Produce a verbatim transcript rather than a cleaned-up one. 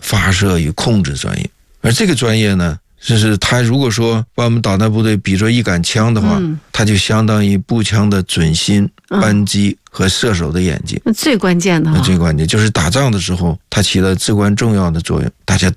发射与控制专业。而这个专业呢，就是他如果说把我们导弹部队比作一杆枪的话，嗯、它就相当于步枪的准心、扳机和射手的眼睛。 那、嗯、最关键的， 那最关键就是打仗的时候，它起了至关重要的作用。大家